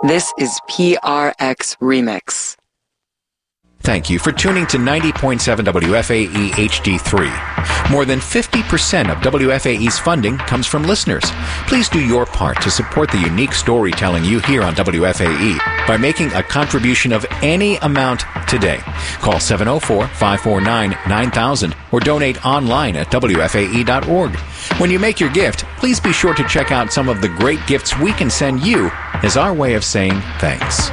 This is PRX Remix. Thank you for tuning to 90.7 WFAE HD3. More than 50% of WFAE's funding comes from listeners. Please do your part to support the unique storytelling you hear on WFAE by making a contribution of any amount today. Call 704-549-9000 or donate online at WFAE.org. When you make your gift, please be sure to check out some of the great gifts we can send you as our way of saying thanks.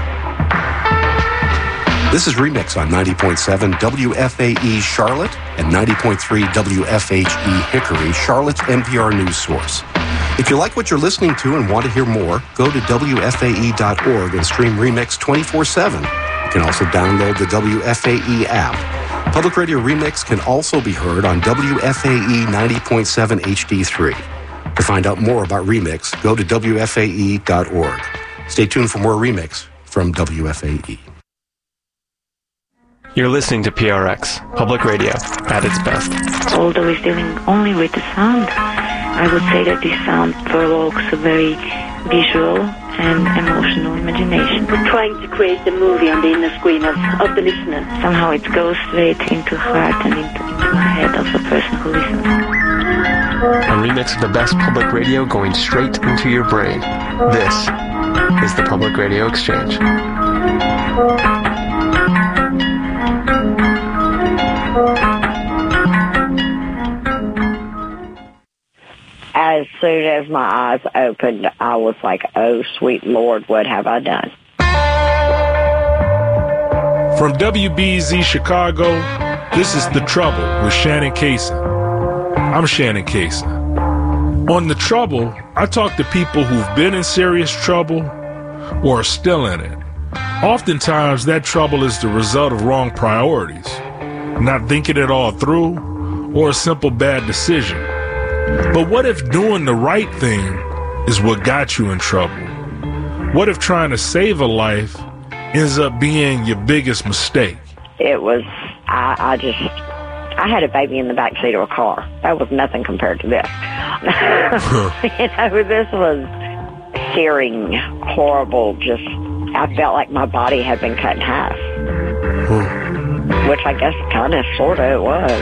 This is Remix on 90.7 WFAE Charlotte and 90.3 WFHE Hickory, Charlotte's NPR news source. If you like what you're listening to and want to hear more, go to WFAE.org and stream Remix 24/7. You can also download the WFAE app. Public Radio Remix can also be heard on WFAE 90.7 HD3. To find out more about Remix, go to WFAE.org. Stay tuned for more Remix from WFAE. You're listening to PRX, public radio, at its best. Although it's dealing only with the sound, I would say that this sound provokes a very visual and emotional imagination. We're trying to create the movie on the inner screen of the listener. Somehow it goes straight into heart and into the head of the person who listens. A remix of the best public radio going straight into your brain. This is the Public Radio Exchange. As soon as my eyes opened, I was like, oh, sweet Lord, what have I done? From WBZ Chicago, this is The Trouble with Shannon Cason. I'm Shannon Cason. On The Trouble, I talk to people who've been in serious trouble or are still in it. Oftentimes, that trouble is the result of wrong priorities, not thinking it all through, or a simple bad decision. But what if doing the right thing is what got you in trouble? What if trying to save a life ends up being your biggest mistake? It was, I had a baby in the backseat of a car. That was nothing compared to this. This was searing, horrible, just, I felt like my body had been cut in half. Which I guess kind of, sort of it was.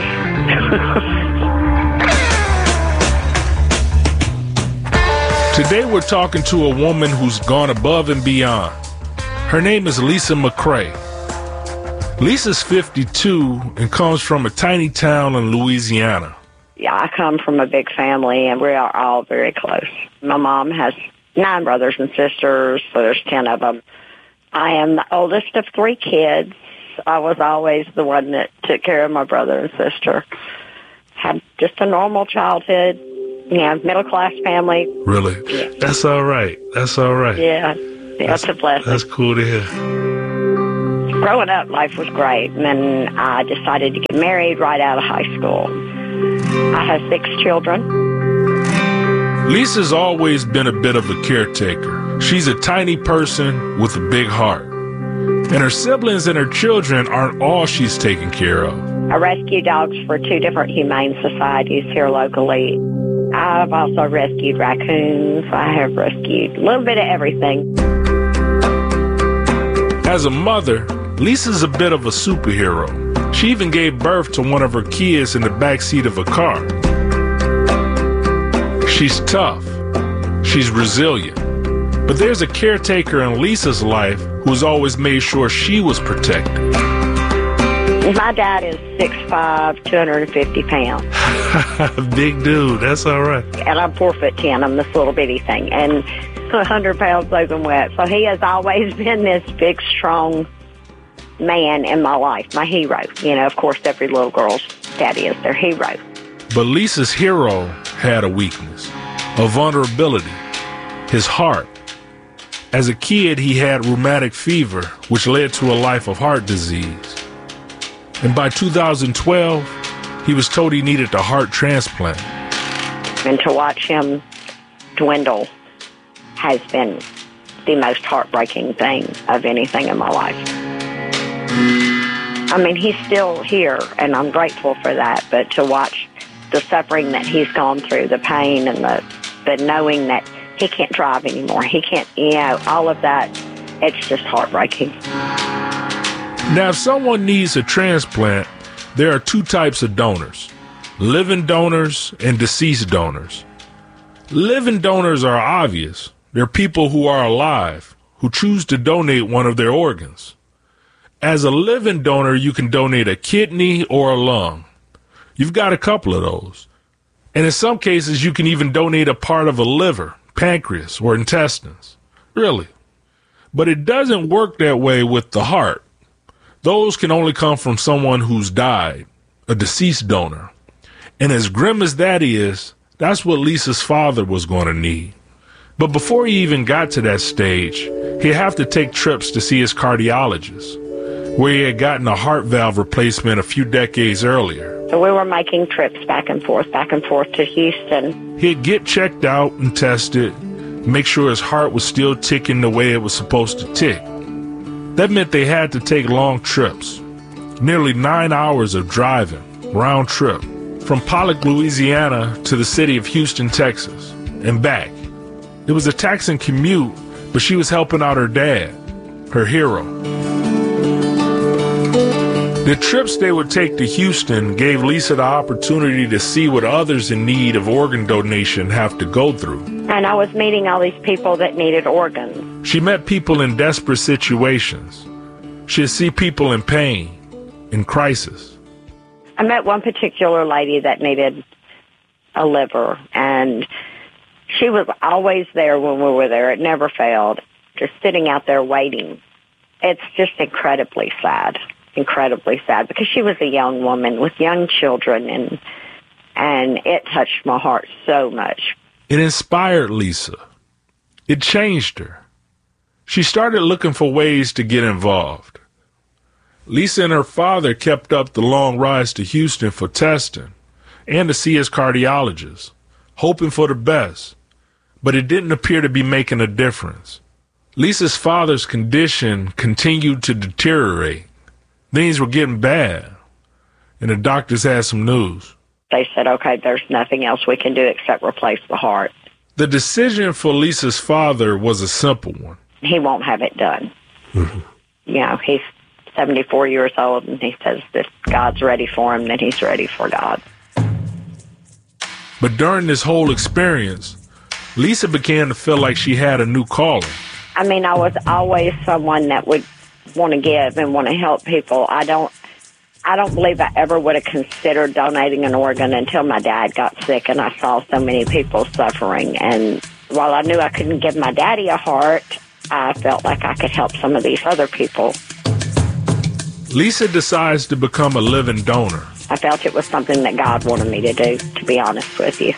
Today we're talking to a woman who's gone above and beyond. Her name is Lisa McCrae. Lisa's 52 and comes from a tiny town in Louisiana. Yeah, I come from a big family, and we are all very close. My mom has 9 brothers and sisters, so there's 10 of them. I am the oldest of 3 kids. I was always the one that took care of my brother and sister. Had just a normal childhood. Yeah, middle-class family. Really? Yeah. That's all right. That's all right. Yeah, that's a blessing. That's cool to hear. Growing up, life was great, and then I decided to get married right out of high school. I have 6 children. Lisa's always been a bit of a caretaker. She's a tiny person with a big heart. And her siblings and her children aren't all she's taken care of. I rescue dogs for 2 different humane societies here locally. I've also rescued raccoons. I have rescued a little bit of everything. As a mother, Lisa's a bit of a superhero. She even gave birth to one of her kids in the backseat of a car. She's tough. She's resilient. But there's a caretaker in Lisa's life who's always made sure she was protected. My dad is 6'5", 250 pounds. Big dude, that's all right. And I'm 4'10". I'm this little bitty thing, and 100 pounds soaking wet. So he has always been this big, strong man in my life, my hero. You know, of course, every little girl's daddy is their hero. But Lisa's hero had a weakness, a vulnerability, his heart. As a kid, he had rheumatic fever, which led to a life of heart disease. And by 2012, he was told he needed a heart transplant. And to watch him dwindle has been the most heartbreaking thing of anything in my life. I mean, he's still here, and I'm grateful for that, but to watch the suffering that he's gone through, the pain and the knowing that he can't drive anymore, he can't, you know, all of that it's just heartbreaking. Now, if someone needs a transplant, there are two types of donors: living donors and deceased donors. Living donors are obvious. They're people who are alive, who choose to donate one of their organs. As a living donor, you can donate a kidney or a lung. You've got a couple of those. And in some cases, you can even donate a part of a liver, pancreas, or intestines. Really. But it doesn't work that way with the heart. Those can only come from someone who's died, a deceased donor. And as grim as that is, that's what Lisa's father was going to need. But before he even got to that stage, he'd have to take trips to see his cardiologist, where he had gotten a heart valve replacement a few decades earlier. So we were making trips back and forth to Houston. He'd get checked out and tested, make sure his heart was still ticking the way it was supposed to tick. That meant they had to take long trips, nearly 9 hours of driving, round trip, from Pollock, Louisiana to the city of Houston, Texas, and back. It was a taxing commute, but she was helping out her dad, her hero. The trips they would take to Houston gave Lisa the opportunity to see what others in need of organ donation have to go through. And I was meeting all these people that needed organs. She met people in desperate situations. She'd see people in pain, in crisis. I met one particular lady that needed a liver, and she was always there when we were there. It never failed, just sitting out there waiting. It's just incredibly sad, because she was a young woman with young children, and it touched my heart so much. It inspired Lisa. It changed her. She started looking for ways to get involved. Lisa and her father kept up the long rides to Houston for testing and to see his cardiologist, hoping for the best, but it didn't appear to be making a difference. Lisa's father's condition continued to deteriorate. Things were getting bad, and the doctors had some news. They said, okay, there's nothing else we can do except replace the heart. The decision for Lisa's father was a simple one. He won't have it done. Mm-hmm. You know, he's 74 years old, and he says if God's ready for him, then he's ready for God. But during this whole experience, Lisa began to feel like she had a new calling. I mean, I was always someone that would want to give and want to help people. I don't believe I ever would have considered donating an organ until my dad got sick and I saw so many people suffering. And while I knew I couldn't give my daddy a heart, I felt like I could help some of these other people. Lisa decides to become a living donor. I felt it was something that God wanted me to do, to be honest with you.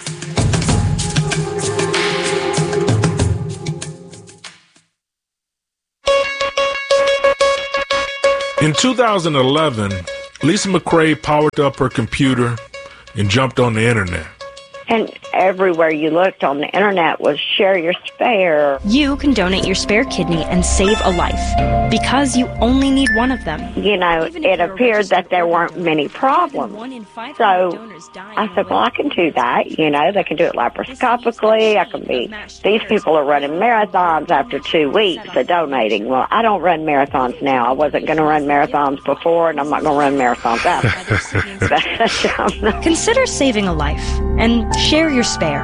In 2011, Lisa McRae powered up her computer and jumped on the internet. And everywhere you looked on the internet was share your spare. You can donate your spare kidney and save a life because you only need one of them. You know, it appeared that there weren't many problems. So I said, well, I can do that. You know, they can do it laparoscopically. I can be, these people are running marathons after 2 weeks of donating. Well, I don't run marathons now. I wasn't going to run marathons before, and I'm not going to run marathons after. Consider saving a life and share your spare.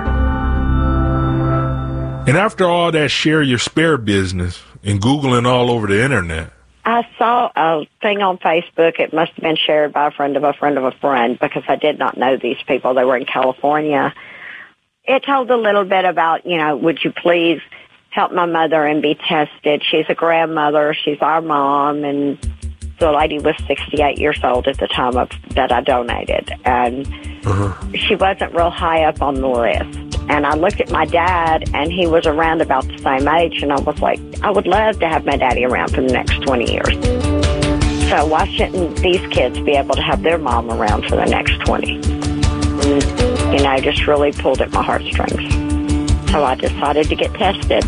And after all that share your spare business and Googling all over the internet, I saw a thing on Facebook. It must have been shared by a friend of a friend of a friend, because I did not know these people. They were in California. It told a little bit about, you know, would you please help my mother and be tested? She's a grandmother. She's our mom. And the lady was 68 years old at the time that I donated. And she wasn't real high up on the list. And I looked at my dad, and he was around about the same age, and I was like, I would love to have my daddy around for the next 20 years. So why shouldn't these kids be able to have their mom around for the next 20? And, you know, just really pulled at my heartstrings. So I decided to get tested.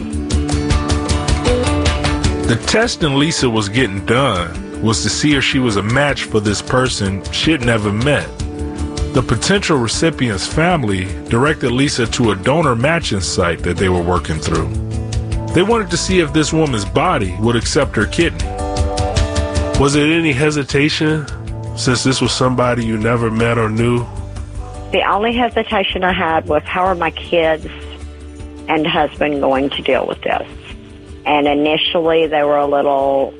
The testing Lisa was getting done was to see if she was a match for this person she'd never met. The potential recipient's family directed Lisa to a donor matching site that they were working through. They wanted to see if this woman's body would accept her kidney. Was there any hesitation since this was somebody you never met or knew? The only hesitation I had was, how are my kids and husband going to deal with this? And initially they were a little,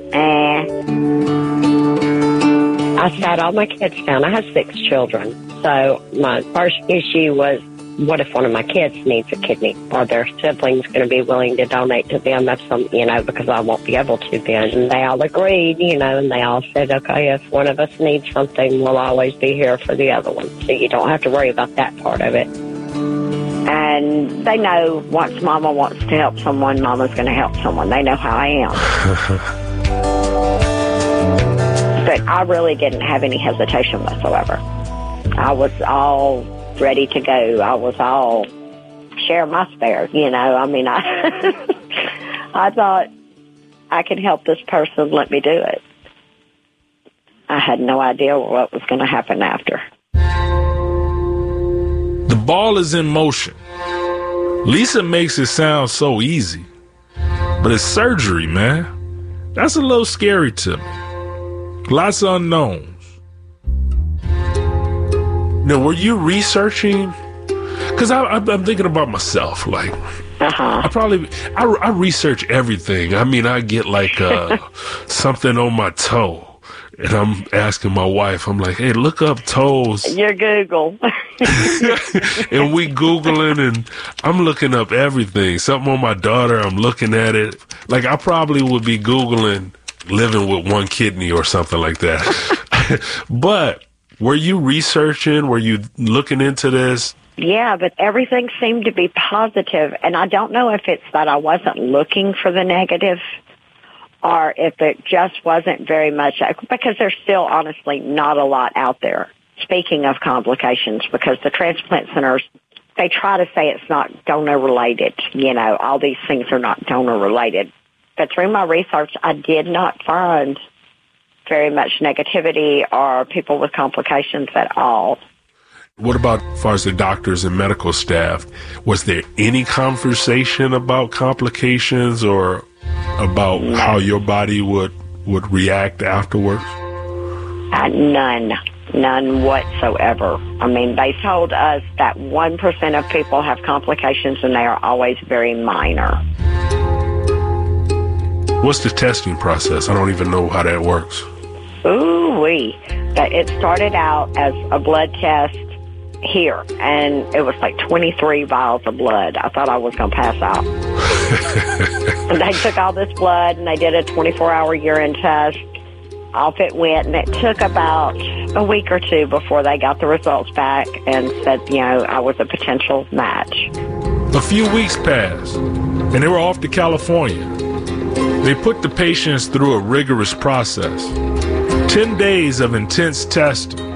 I sat all my kids down. I have 6 children. So my first issue was, what if one of my kids needs a kidney? Are their siblings going to be willing to donate to them? That's some, because I won't be able to then. And they all agreed, and they all said, okay, if one of us needs something, we'll always be here for the other one. So you don't have to worry about that part of it. And they know once Mama wants to help someone, Mama's going to help someone. They know how I am. But I really didn't have any hesitation whatsoever. I was all ready to go. I was all share my spare, I thought, I can help this person, let me do it. I had no idea what was going to happen after. The ball is in motion. Lisa makes it sound so easy, but it's surgery, man. That's a little scary to me. Lots of unknowns. Now, were you researching? Because I'm thinking about myself. Like, I research everything. I mean, I get like something on my toe, and I'm asking my wife. I'm like, hey, look up toes. Your Google. And we Googling, and I'm looking up everything. Something on my daughter, I'm looking at it. Like, I probably would be Googling living with one kidney or something like that. But were you researching? Were you looking into this? Yeah, but everything seemed to be positive, and I don't know if it's that I wasn't looking for the negative or if it just wasn't very much, because there's still honestly not a lot out there. Speaking of complications, because the transplant centers, they try to say it's not donor-related. All these things are not donor-related. But through my research, I did not find very much negativity or people with complications at all. What about as far as the doctors and medical staff? Was there any conversation about complications or about how your body would react afterwards? None whatsoever. I mean, they told us that 1% of people have complications, and they are always very minor. What's the testing process? I don't even know how that works. Ooh-wee. It started out as a blood test here, and it was like 23 vials of blood. I thought I was going to pass out. And they took all this blood, and they did a 24-hour urine test. Off it went, and it took about a week or two before they got the results back and said, I was a potential match. A few weeks passed, and they were off to California. They put the patients through a rigorous process. 10 days of intense testing.